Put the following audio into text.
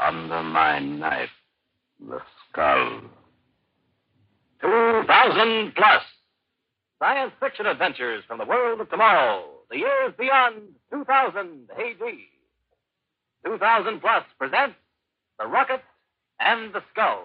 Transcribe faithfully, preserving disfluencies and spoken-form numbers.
under my knife, the skull. two thousand plus. Science fiction adventures from the world of tomorrow. The years beyond two thousand A D. two thousand plus presents The Rocket and the Skull.